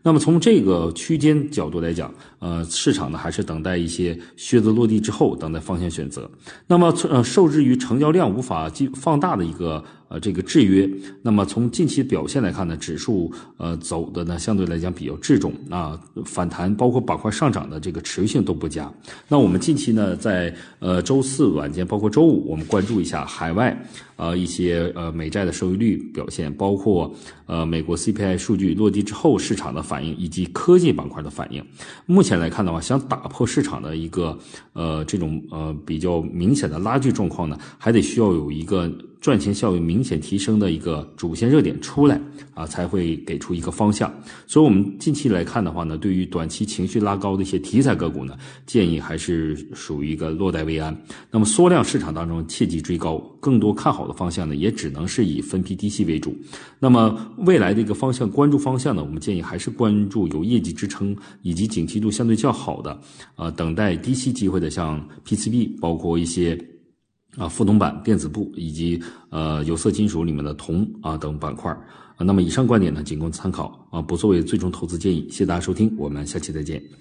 那么从这个区间角度来讲，市场呢还是等待一些靴子落地之后，等待方向选择。那么受制于成交量无法放大的一个这个制约，那么从近期表现来看呢，指数走的呢相对来讲比较滞重啊，反弹包括板块上涨的这个持续性都不佳。那我们近期呢在周四晚间包括周五，我们关注一下海外一些美债的收益率表现，包括美国 CPI 数据落地之后市场的反应，以及科技板块的反应。目前来看的话，想打破市场的一个这种比较明显的拉锯状况呢，还得需要有一个赚钱效应明显提升的一个主线热点出来啊，才会给出一个方向。所以我们近期来看的话呢，对于短期情绪拉高的一些题材个股呢，建议还是属于一个落袋为安。那么缩量市场当中切忌追高，更多看好的方向呢，也只能是以分批低吸为主。那么未来的一个方向关注方向呢，我们建议还是关注有业绩支撑以及景气度相对较好的等待低吸机会的，像 PCB 包括一些富铜板、电子布以及有色金属里面的铜等板块。那么以上观点呢仅供参考不作为最终投资建议。谢谢大家收听，我们下期再见。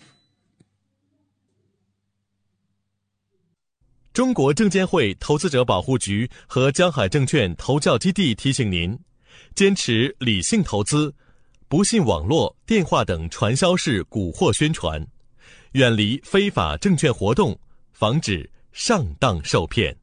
中国证监会投资者保护局和江海证券投教基地提醒您，坚持理性投资，不信网络、电话等传销式蛊惑宣传，远离非法证券活动，防止上当受骗。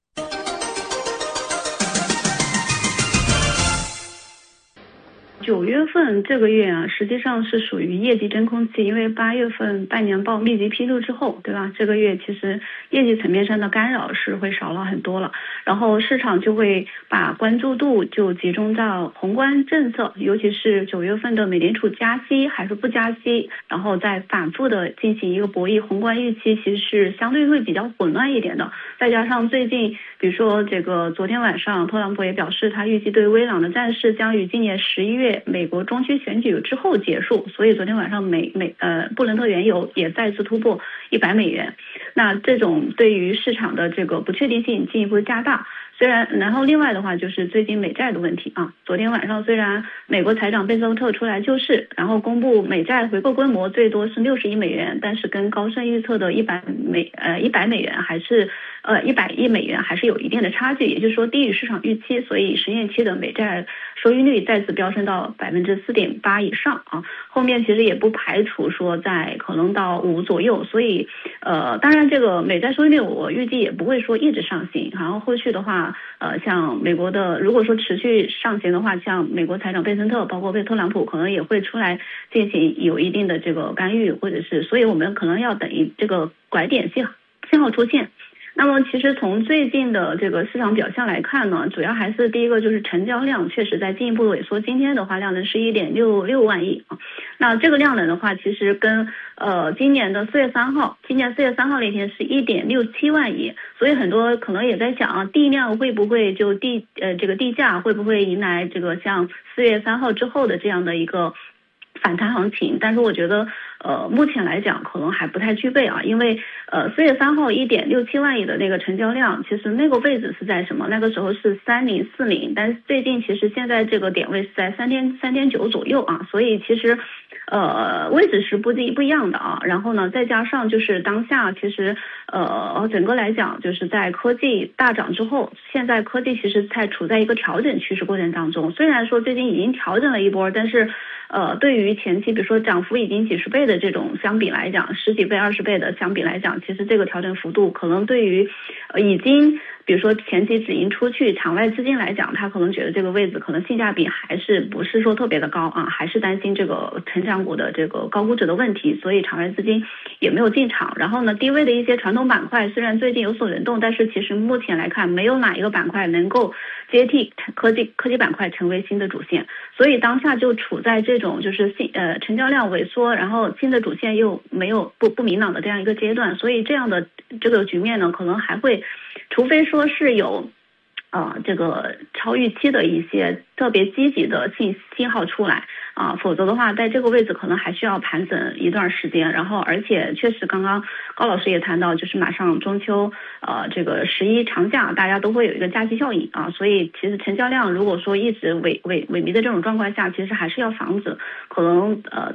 9月份这个月啊，实际上是属于业绩真空期，因为8月份半年报密集披露之后，对吧？这个月其实业绩层面上的干扰是会少了很多了，然后市场就会把关注度就集中到宏观政策，尤其是9月份的美联储加息还是不加息，然后再反复的进行一个博弈。宏观预期其实是相对会比较混乱一点的，再加上最近比如说这个昨天晚上特朗普也表示，他预计对威朗的战事将于今年11月美国中期选举之后结束，所以昨天晚上布伦特原油也再次突破$100，那这种对于市场的这个不确定性进一步加大。然后另外的话就是最近美债的问题啊，昨天晚上虽然美国财长贝斯特出来救市，然后公布美债回购规模最多是60亿美元，但是跟高盛预测的100美元还是100亿美元还是有一定的差距，也就是说低于市场预期，所以10年期的美债收益率再次飙升到4.8%以上啊。后面其实也不排除说在可能到5左右，所以当然这个美债收益率我预计也不会说一直上行，然后后续的话像美国的如果说持续上行的话，像美国财长贝森特包括特朗普可能也会出来进行有一定的这个干预，或者是所以我们可能要等这个拐点信号出现。那么其实从最近的这个市场表现来看呢，主要还是第一个就是成交量确实在进一步萎缩，今天的话量能是1.66万亿啊。那这个量能的话其实跟今年4月3號那天是1.67万亿，所以很多可能也在想地量会不会就这个地价会不会迎来这个像4月3號之后的这样的一个反弹行情，但是我觉得目前来讲可能还不太具备啊，因为4月3號1.67万亿的那个成交量，其实那个位置是在什么？那个时候是3040，但是最近其实现在这个点位是在3.9左右啊，所以其实位置是不一样的啊。然后呢，再加上就是当下其实整个来讲就是在科技大涨之后，现在科技其实在处在一个调整趋势过程当中，虽然说最近已经调整了一波，但是对于前期比如说涨幅已经几十倍的这种相比来讲，10几倍20倍的相比来讲，其实这个调整幅度可能对于已经比如说前期止盈出去场外资金来讲，他可能觉得这个位置可能性价比还是不是说特别的高啊，还是担心这个成长股的这个高估值的问题，所以场外资金也没有进场。然后呢，低位的一些传统板块虽然最近有所轮动，但是其实目前来看没有哪一个板块能够接替科技板块成为新的主线，所以当下就处在这种就是成交量萎缩，然后新的主线又没有不明朗的这样一个阶段，所以这样的这个局面呢，可能还会，除非说是有这个超预期的一些特别积极的信号出来啊，否则的话在这个位置可能还需要盘整一段时间。然后而且确实刚刚高老师也谈到，就是马上中秋这个11长假，大家都会有一个假期效应啊，所以其实成交量如果说一直萎靡的这种状况下，其实还是要防止可能